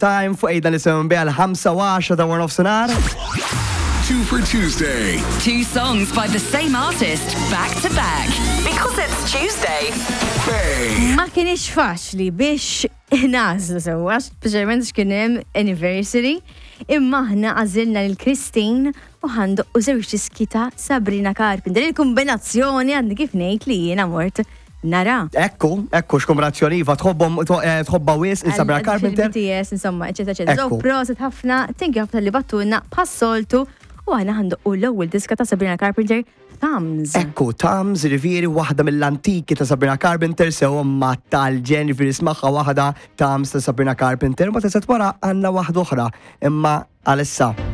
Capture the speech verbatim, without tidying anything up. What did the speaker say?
Time fuq ejda nisimgħu biha l-ħamsa u għaxra ta' War Nofsinhar. Two for Tuesday. Two songs by the same artist, back to back. Because it's Tuesday. Faye. Ma kienx faċli biex nażlu sewwa, speċjalment x'kien hemm anniversary, imma aħna għażilna lil Christine u ħandu u żewġ diski ta' Sabrina Carpenter. Il-kombinazzjoni għandi kif ngħid li jiena mort nara. Ekku, ekku x'kombinazzjoni iva tħobbhom tħobba wis in Sabrina Carpenter. B T S insomma, eċetera eċetera. Ekku. So proset ħafna, thank you ħafna li battulna pas-soltu u aħna ħandu u l-ewwel diska ta' Sabrina Carpenter, Thumbs. Ekku, Thumbs, rivieri waħda mill-antiki ta' Sabrina Carpenter, sew ma tal-ġen rivieri smaħħa waħda Thumbs ta' Sabrina Carpenter, ma t-sat wara għanna waħda oħra, imma għalissa